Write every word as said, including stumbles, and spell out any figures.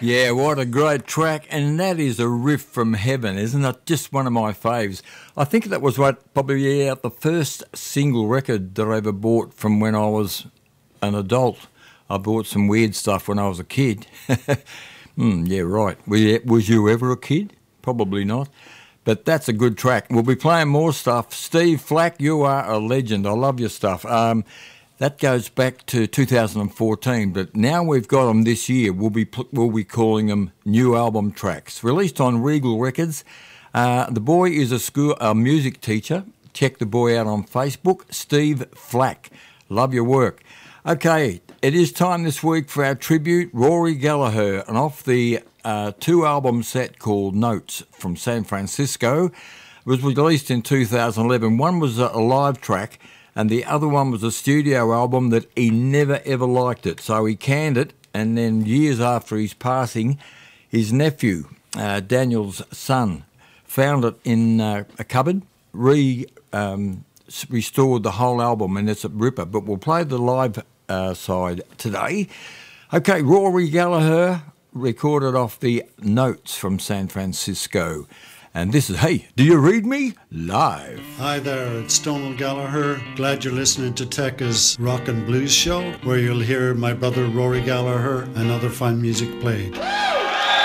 Yeah, what a great track, and that is a riff from heaven, isn't it? Just one of my faves. I think that was what probably yeah, the first single record that I ever bought from when I was an adult. I bought some weird stuff when I was a kid. mm, yeah, right. Was you ever a kid? Probably not. But that's a good track. We'll be playing more stuff. Steve Flack, you are a legend. I love your stuff. Um, that goes back to two thousand fourteen, but now we've got them this year. We'll be we'll be calling them new album tracks. Released on Regal Records. Uh, the boy is a school a music teacher. Check the boy out on Facebook. Steve Flack. Love your work. Okay, it is time this week for our tribute, Rory Gallagher, and off the uh, two-album set called Notes from San Francisco. It was released in two thousand eleven. One was a live track, and the other one was a studio album that he never, ever liked it. So he canned it, and then years after his passing, his nephew, uh, Daniel's son, found it in uh, a cupboard, re... Um, restored the whole album, and it's a ripper. But we'll play the live uh, side today. Okay, Rory Gallagher recorded off the Notes from San Francisco. And this is, hey, do you read me? Live. Hi there, it's Stonewall Gallagher. Glad you're listening to Tekka's Rock and Blues Show, where you'll hear my brother Rory Gallagher and other fine music played.